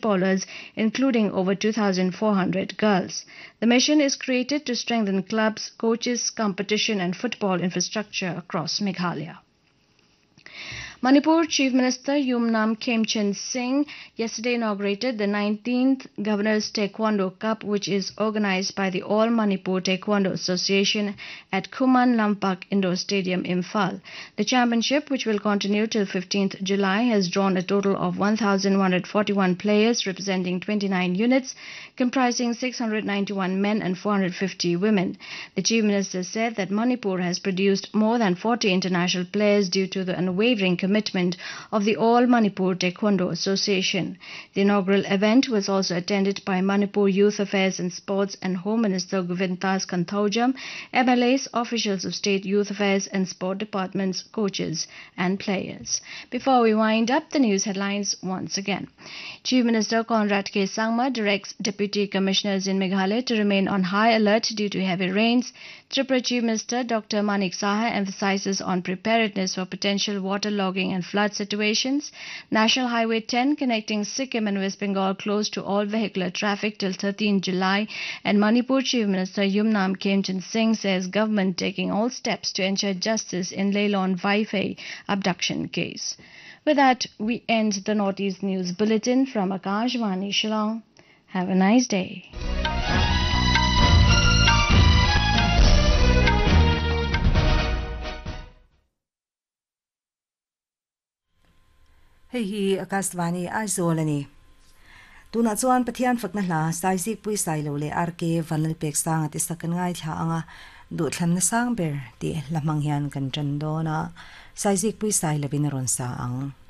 footballers, including over 2,400 girls. The mission is created to strengthen clubs, coaches, competition and football infrastructure across Meghalaya. Manipur Chief Minister Yumnam Khemchand Singh yesterday inaugurated the 19th Governor's Taekwondo Cup, which is organized by the All Manipur Taekwondo Association at Khuman Lampak Indoor Stadium, Imphal. The championship, which will continue till 15th July, has drawn a total of 1,141 players representing 29 units, comprising 691 men and 450 women. The Chief Minister said that Manipur has produced more than 40 international players due to the unwavering commitment of the All Manipur Taekwondo Association. The inaugural event was also attended by Manipur Youth Affairs and Sports and Home Minister Govindas Kanthaujam, MLAs, officials of State Youth Affairs and Sport Departments, coaches and players. Before we wind up, the news headlines once again. Chief Minister Conrad K. Sangma directs Deputy Commissioners in Meghalaya to remain on high alert due to heavy rains. Tripura Chief Minister Dr. Manik Saha emphasizes on preparedness for potential waterlogging and flood situations. National Highway 10 connecting Sikkim and West Bengal closed to all vehicular traffic till 13 July. And Manipur Chief Minister Yumnam Khemchand Singh says government taking all steps to ensure justice in Leilon Vaifei abduction case. With that, we end the Northeast News Bulletin from Akashvani Shillong. Have a nice day. Hei Akashvani Aizolani. Tuna chuan pathian fakna hla saisik pui sailo le RK Vanal Pek sang ati sakan ngai thla anga du thlan na sang ber ti lamang hian kan chandona saisik pui sai labin ron sa ang